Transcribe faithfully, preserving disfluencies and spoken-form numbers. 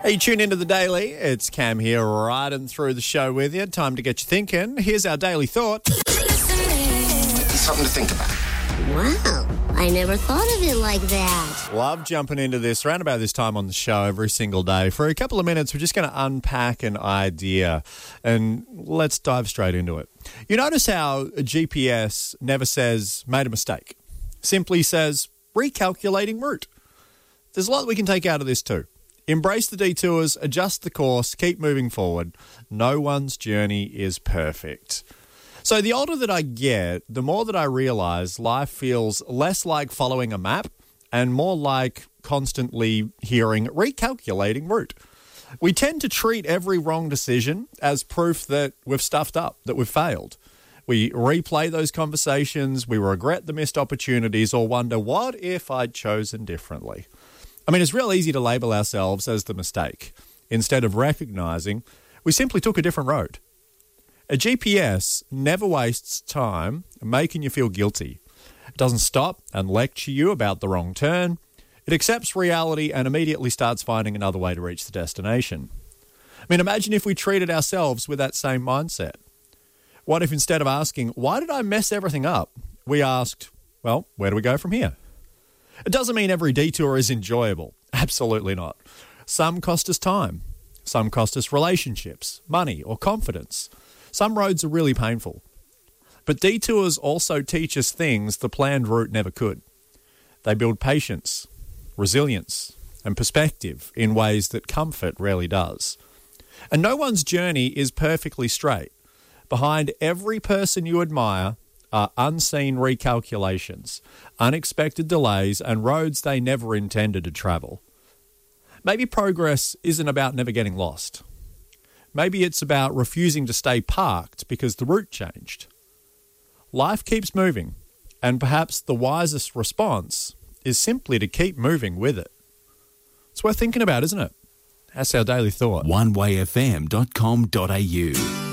Hey, tune into the Daily. It's Cam here, riding through the show with you. Time to get you thinking. Here's our daily thought. Something to think about. Wow, I never thought of it like that. Love jumping into this around about this time on the show every single day. For a couple of minutes, we're just going to unpack an idea, and let's dive straight into it. You notice how a G P S never says, made a mistake. Simply says, recalculating route. There's a lot we can take out of this too. Embrace the detours, adjust the course, keep moving forward. No one's journey is perfect. So the older that I get, the more that I realise life feels less like following a map and more like constantly hearing recalculating route. We tend to treat every wrong decision as proof that we've stuffed up, that we've failed. We replay those conversations, we regret the missed opportunities, or wonder, what if I'd chosen differently? I mean, it's real easy to label ourselves as the mistake. Instead of recognising, we simply took a different road. A G P S never wastes time making you feel guilty. It doesn't stop and lecture you about the wrong turn. It accepts reality and immediately starts finding another way to reach the destination. I mean, imagine if we treated ourselves with that same mindset. What if instead of asking, why did I mess everything up, we asked, well, where do we go from here? It doesn't mean every detour is enjoyable. Absolutely not. Some cost us time. Some cost us relationships, money, or confidence. Some roads are really painful. But detours also teach us things the planned route never could. They build patience, resilience, and perspective in ways that comfort rarely does. And no one's journey is perfectly straight. Behind every person you admire are unseen recalculations, unexpected delays, and roads they never intended to travel. Maybe progress isn't about never getting lost. Maybe it's about refusing to stay parked because the route changed. Life keeps moving, and perhaps the wisest response is simply to keep moving with it. It's worth thinking about, isn't it? That's our daily thought. one way f m dot com dot a u